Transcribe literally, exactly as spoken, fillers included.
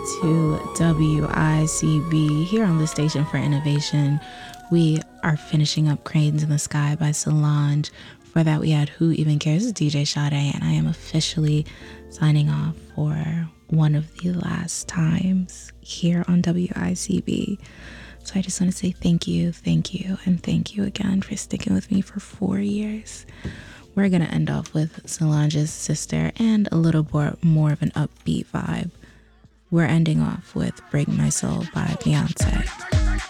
to W I C B here on the Station for Innovation. We are finishing up Cranes in the Sky by Solange. For that, we had Who Even Cares? This is D J Sade, and I am officially signing off for one of the last times here on W I C B. So I just want to say thank you, thank you, and thank you again for sticking with me for four years. We're going to end off with Solange's Sister and a little more, more of an upbeat vibe. We're ending off with Break My Soul by Beyonce.